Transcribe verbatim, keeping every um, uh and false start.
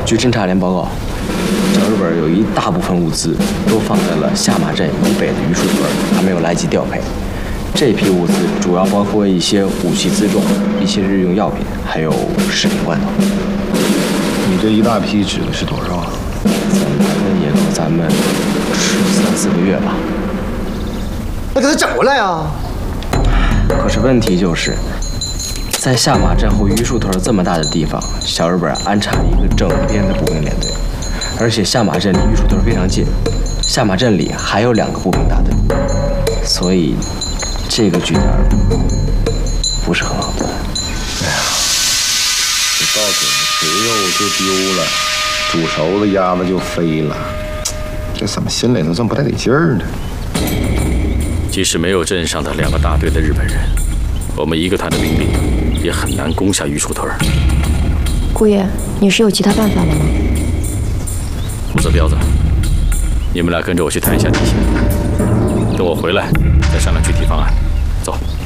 据侦察连报告，小日本有一大部分物资都放在了下马镇以北的榆树屯，还没有来及调配。这批物资主要包括一些武器辎重、一些日用药品，还有食品罐头。 你这一大批指的是多少啊？ 怎么的也够咱们吃三四个月吧。 那给他整过来啊！ 可是问题就是，在下马镇后榆树屯这么大的地方，小日本安插了一个整编的步兵连队，而且下马镇离榆树屯非常近，下马镇里还有两个步兵大队，所以这个据点不是很好断。 哎呀，这到嘴肥肉就丢了，煮熟了鸭子就飞了，这怎么心里头这么不太得劲儿呢？ 即使没有镇上的两个大队的日本人，我们一个团的兵力也很难攻下榆树屯。 顾爷，你是有其他办法了吗？ 胡子彪子，你们俩跟着我去探一下地形，等我回来再商量具体方案。走。